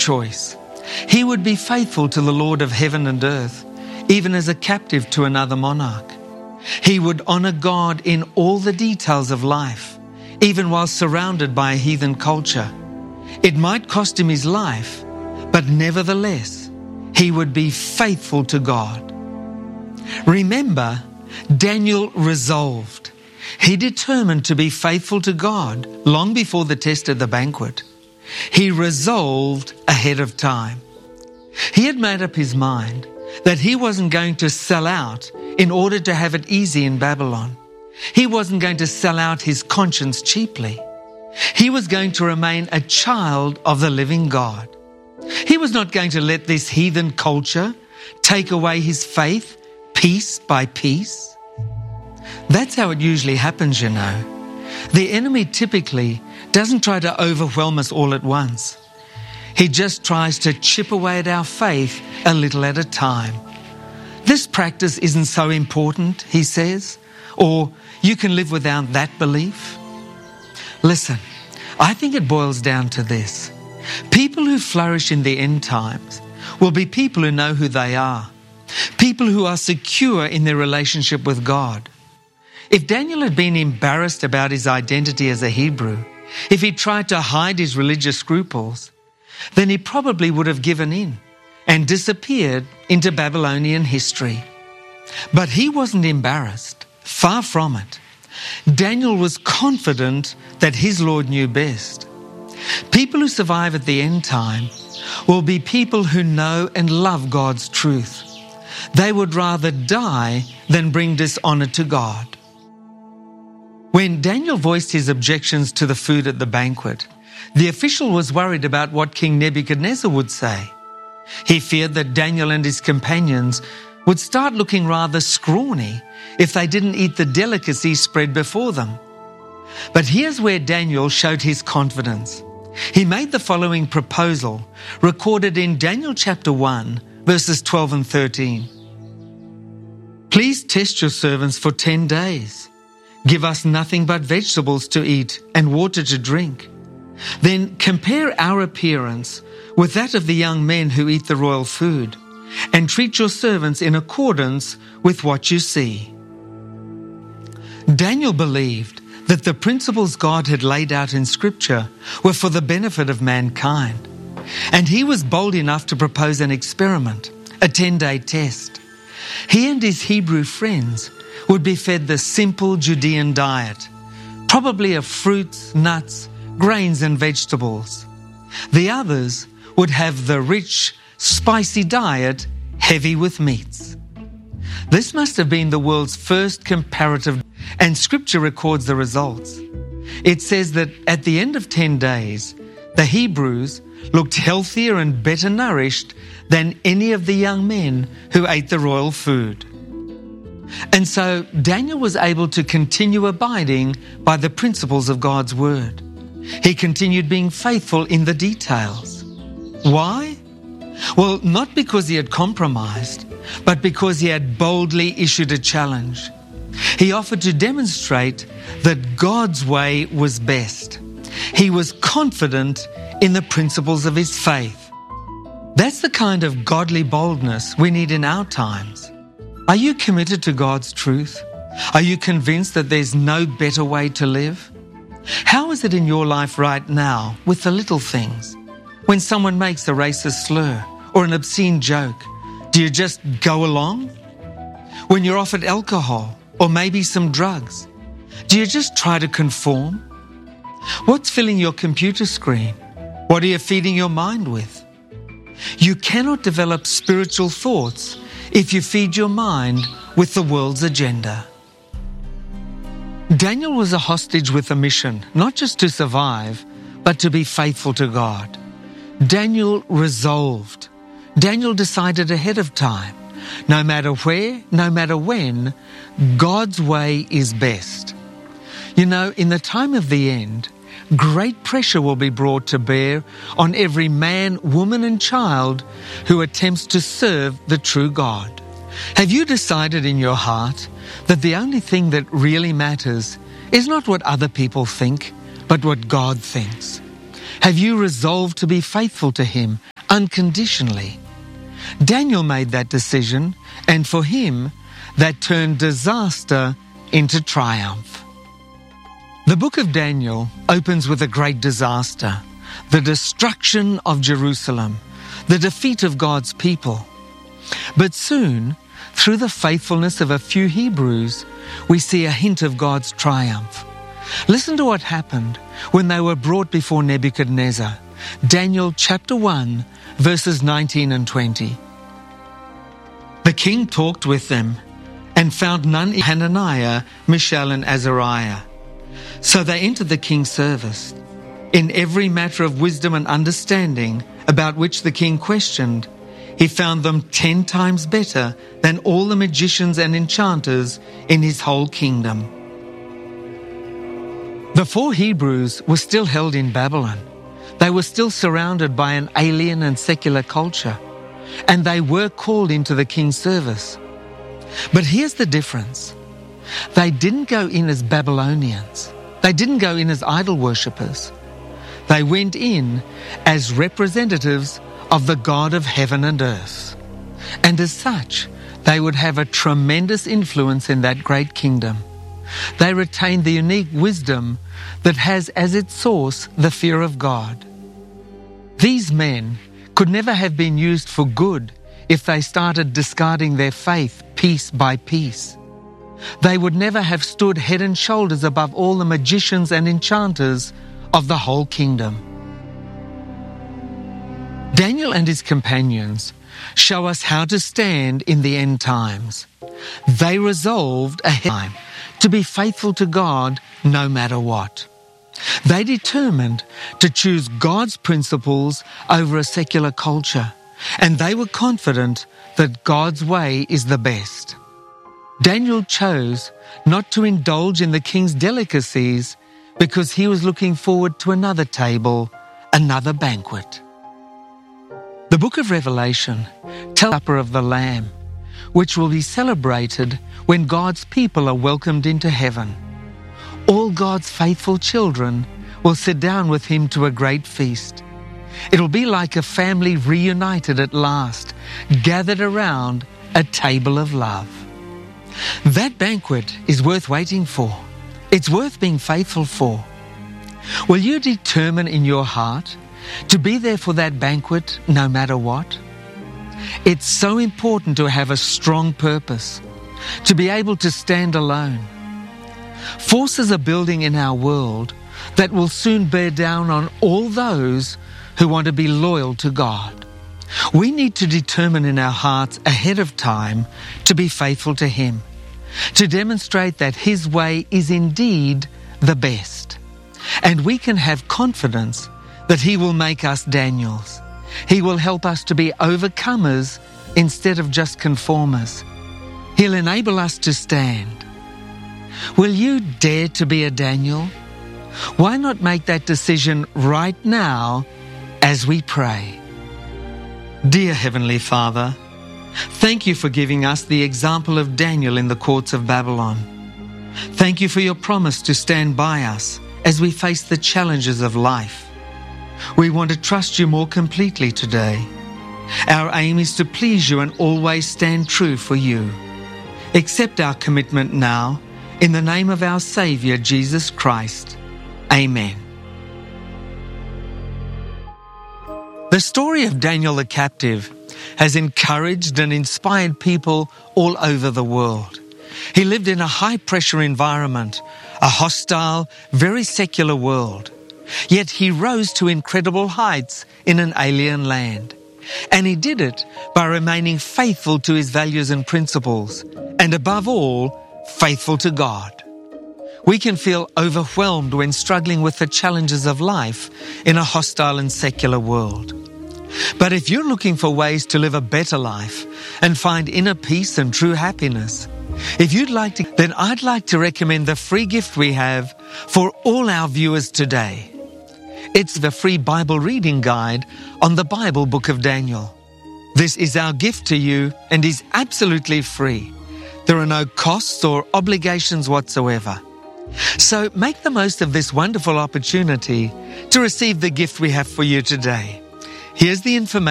choice. He would be faithful to the Lord of heaven and earth, even as a captive to another monarch. He would honor God in all the details of life, even while surrounded by a heathen culture. It might cost him his life, but nevertheless, he would be faithful to God. Remember, Daniel resolved. He determined to be faithful to God long before the test at the banquet. He resolved ahead of time. He had made up his mind that he wasn't going to sell out in order to have it easy in Babylon. He wasn't going to sell out his conscience cheaply. He was going to remain a child of the living God. He was not going to let this heathen culture take away his faith piece by piece. That's how it usually happens, you know. The enemy typically doesn't try to overwhelm us all at once. He just tries to chip away at our faith a little at a time. This practice isn't so important, he says, or you can live without that belief. Listen, I think it boils down to this. People who flourish in the end times will be people who know who they are, people who are secure in their relationship with God. If Daniel had been embarrassed about his identity as a Hebrew, if he tried to hide his religious scruples, then he probably would have given in and disappeared into Babylonian history. But he wasn't embarrassed. Far from it. Daniel was confident that his Lord knew best. People who survive at the end time will be people who know and love God's truth. They would rather die than bring dishonor to God. When Daniel voiced his objections to the food at the banquet, the official was worried about what King Nebuchadnezzar would say. He feared that Daniel and his companions would start looking rather scrawny if they didn't eat the delicacies spread before them. But here's where Daniel showed his confidence. He made the following proposal, recorded in Daniel chapter 1, verses 12 and 13. Please test your servants for 10 days. Give us nothing but vegetables to eat and water to drink. Then compare our appearance with that of the young men who eat the royal food, and treat your servants in accordance with what you see. Daniel believed that the principles God had laid out in Scripture were for the benefit of mankind, and he was bold enough to propose an experiment, a 10-day test. He and his Hebrew friends would be fed the simple Judean diet, probably of fruits, nuts, grains and vegetables. The others would have the rich, spicy diet heavy with meats. This must have been the world's first comparative, and Scripture records the results. It says that at the end of 10 days, the Hebrews looked healthier and better nourished than any of the young men who ate the royal food. And so Daniel was able to continue abiding by the principles of God's word. He continued being faithful in the details. Why? Well, not because he had compromised, but because he had boldly issued a challenge. He offered to demonstrate that God's way was best. He was confident in the principles of his faith. That's the kind of godly boldness we need in our times. Are you committed to God's truth? Are you convinced that there's no better way to live? How is it in your life right now with the little things? When someone makes a racist slur or an obscene joke, do you just go along? When you're offered alcohol or maybe some drugs, do you just try to conform? What's filling your computer screen? What are you feeding your mind with? You cannot develop spiritual thoughts if you feed your mind with the world's agenda. Daniel was a hostage with a mission, not just to survive, but to be faithful to God. Daniel resolved. Daniel decided ahead of time. No matter where, no matter when, God's way is best. You know, in the time of the end, great pressure will be brought to bear on every man, woman and child who attempts to serve the true God. Have you decided in your heart that the only thing that really matters is not what other people think, but what God thinks? Have you resolved to be faithful to Him unconditionally. Daniel made that decision, and for him, that turned disaster into triumph. The book of Daniel opens with a great disaster, the destruction of Jerusalem, the defeat of God's people. But soon, through the faithfulness of a few Hebrews, we see a hint of God's triumph. Listen to what happened when they were brought before Nebuchadnezzar. Daniel chapter 1, verses 19 and 20. The king talked with them and found none Hananiah, Mishael, and Azariah. So they entered the king's service. In every matter of wisdom and understanding about which the king questioned, he found them 10 times better than all the magicians and enchanters in his whole kingdom. The 4 Hebrews were still held in Babylon. They were still surrounded by an alien and secular culture, and they were called into the king's service. But here's the difference. They didn't go in as Babylonians. They didn't go in as idol worshippers. They went in as representatives of the God of heaven and earth. And as such, they would have a tremendous influence in that great kingdom. They retained the unique wisdom that has as its source the fear of God. These men could never have been used for good if they started discarding their faith piece by piece. They would never have stood head and shoulders above all the magicians and enchanters of the whole kingdom. Daniel and his companions show us how to stand in the end times. They resolved ahead of time to be faithful to God no matter what. They determined to choose God's principles over a secular culture, and they were confident that God's way is the best. Daniel chose not to indulge in the king's delicacies because he was looking forward to another table, another banquet. The book of Revelation tells the supper of the Lamb, which will be celebrated when God's people are welcomed into heaven. All God's faithful children will sit down with him to a great feast. It'll be like a family reunited at last, gathered around a table of love. That banquet is worth waiting for. It's worth being faithful for. Will you determine in your heart to be there for that banquet no matter what? It's so important to have a strong purpose, to be able to stand alone. Forces are building in our world that will soon bear down on all those who want to be loyal to God. We need to determine in our hearts ahead of time to be faithful to Him, to demonstrate that His way is indeed the best. And we can have confidence that He will make us Daniels. He will help us to be overcomers instead of just conformers. He'll enable us to stand. Will you dare to be a Daniel? Why not make that decision right now as we pray? Dear Heavenly Father, thank you for giving us the example of Daniel in the courts of Babylon. Thank you for your promise to stand by us as we face the challenges of life. We want to trust you more completely today. Our aim is to please you and always stand true for you. Accept our commitment now, in the name of our Saviour, Jesus Christ. Amen. The story of Daniel the captive has encouraged and inspired people all over the world. He lived in a high-pressure environment, a hostile, very secular world. Yet he rose to incredible heights in an alien land. And he did it by remaining faithful to his values and principles, and above all, faithful to God. We can feel overwhelmed when struggling with the challenges of life in a hostile and secular world. But if you're looking for ways to live a better life and find inner peace and true happiness, if you'd like to, then I'd like to recommend the free gift we have for all our viewers today. It's the free Bible reading guide on the Bible book of Daniel. This is our gift to you and is absolutely free. There are no costs or obligations whatsoever. So make the most of this wonderful opportunity to receive the gift we have for you today. Here's the information